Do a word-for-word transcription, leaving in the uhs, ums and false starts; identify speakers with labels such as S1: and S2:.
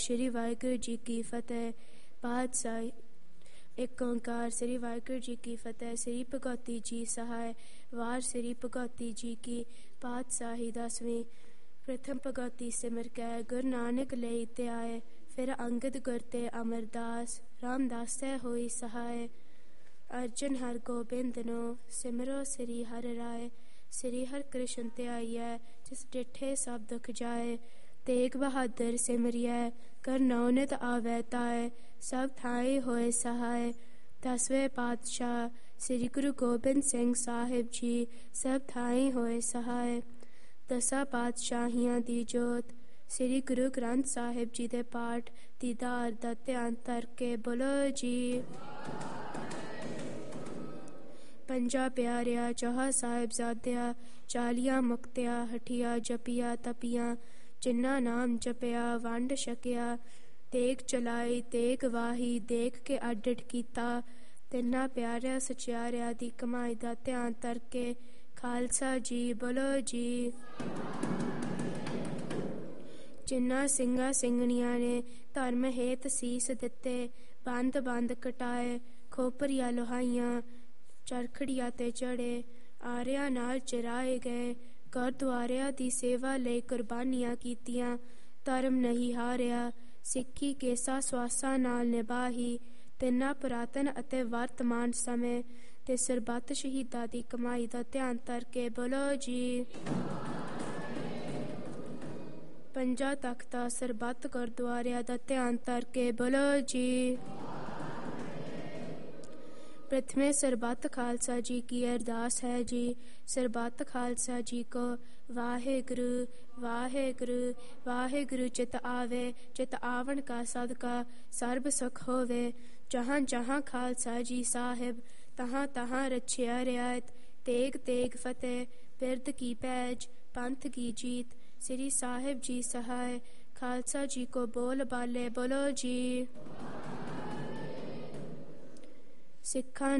S1: श्री वाहिगुरु जी की फतेह। पातशाही एक ओंकार। श्री वाहिगुरु जी की फतेह। श्री भगवती जी सहाय। वार श्री भगवती जी की पातशाही दसवीं। प्रथम भगवती सिमर कै गुरु नानक लई ते आए। फिर अंगद गुर ते अमरदास रामदास तै होई सहाय। अर्जन हर गोबिंद नो सिमरो श्री हर राय। श्री हर कृष्ण ते आइयै जिस डिठे सब दुख जाए। तेग बहादुर सिमरियै कर नौनित आवै ताय। सब थाई होए सहाय। दसवें पातशाह श्री गुरु गोबिंद सिंह साहिब जी सब थाई होए सहाय। दसा पातशाहियां दी जोत श्री गुरु ग्रंथ साहिब जी दे पाठ दीदार दा ध्यान धर के बोलो जी। पंजा प्यारिया चौहा साहिबजादिया चालिया मुक्तिया हठिया जपिया तपिया। जिन्ना नाम जपिया वंड छकिया। तेग चलाई तेग वाही देख के अड कीता। तिन्ना प्यारिया सचियारिया दी कमाई दा ध्यान धर के खालसा जी बोलो जी। जिन्ना सिंगा सिंगनिया ने धर्म हेत सीस दिते। बंद बंद कटाए खोपरिया लोहाइया चरखड़िया ते चढ़े। आरिया नाल चराए गए गुरुद्वारिया दी सेवा लई कुर्बानियां कीतियां। धर्म नहीं हारिया सिक्खी केसा स्वासा नाल निभाही। तिन्ना पुरातन अते वर्तमान समय ते सरबत शहीदां दी कमाई दा ध्यान धर के बोलो जी। पंजा तख्ता सरबत गुरुद्वारिया दा ध्यान धर के बोलो जी। प्रथमे सरबत खालसा जी की अरदास है जी। सरबत खालसा जी को वाहेगुरु वाहेगुरु वाहेगुरु चित आवे। चित आवन का सदका सर्ब सुख होवे। जहाँ जहाँ खालसा जी साहिब तहाँ तहाँ रछिया रियायत। तेग तेग फतेह बिरद की पैज पंथ की जीत। श्री साहिब जी सहाय खालसा जी को बोल बाले बोलो जी। सिखा